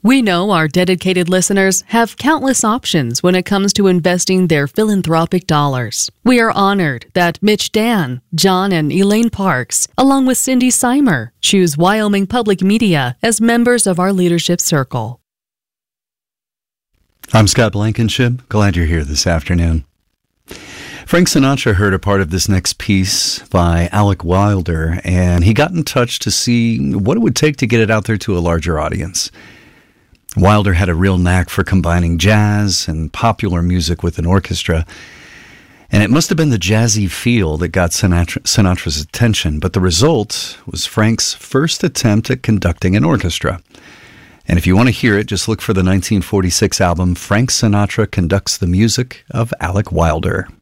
We know our dedicated listeners have countless options when it comes to investing their philanthropic dollars. We are honored that Mitch Dan, John and Elaine Parks, along with Cindy Seimer, choose Wyoming Public Media as members of our leadership circle. I'm Scott Blankenship. Glad you're here this afternoon. Frank Sinatra heard a part of this next piece by Alec Wilder, and he got in touch to see what it would take to get it out there to a larger audience. Wilder had a real knack for combining jazz and popular music with an orchestra, and it must have been the jazzy feel that got Sinatra's attention, but the result was Frank's first attempt at conducting an orchestra. And if you want to hear it, just look for the 1946 album Frank Sinatra Conducts the Music of Alec Wilder.